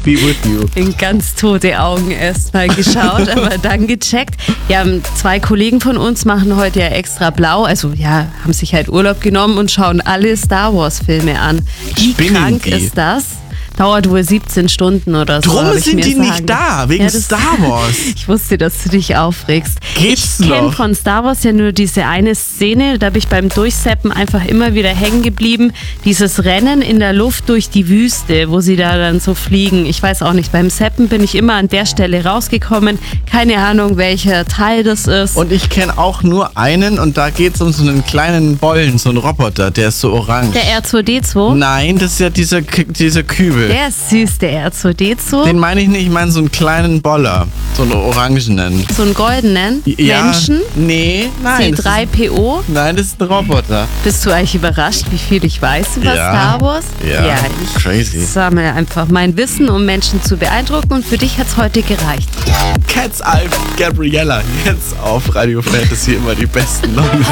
be with you. In ganz tote Augen erstmal geschaut, aber dann gecheckt. Ja, 2 Kollegen von uns machen heute ja extra blau, also ja, haben sich halt Urlaub genommen und schauen alle Star Wars Filme an. Wie Spinnen krank die? ist das? Dauert wohl 17 Stunden oder so. Drum hab ich sind mir die sagen. nicht da, wegen Star Wars. Ich wusste, dass du dich aufregst. Geht's Ich kenne noch? von Star Wars ja nur diese eine Szene, da bin ich beim Durchseppen einfach immer wieder hängen geblieben. Dieses Rennen in der Luft durch die Wüste, wo sie da dann so fliegen. Ich weiß auch nicht, beim Seppen bin ich immer an der Stelle rausgekommen. Keine Ahnung, welcher Teil das ist. Und ich kenne auch nur einen und da geht es um so einen kleinen Bollen, so einen Roboter, der ist so orange. Der R2D2? Nein, das ist ja dieser Kübel. Der ist süß, der R2D2. Den meine ich nicht, ich meine so einen kleinen Boller, so einen orangenen. So einen goldenen Ja, Menschen. Nee, nein. das ist- C3PO. Nein, das ist ein Roboter. Bist du eigentlich überrascht, wie viel ich weiß über Ja. Star Wars? Ja, ich crazy. sammle einfach mein Wissen, um Menschen zu beeindrucken und für dich hat es heute gereicht. Cats Alp Gabriella, jetzt auf Radio Fantasy immer die besten neuen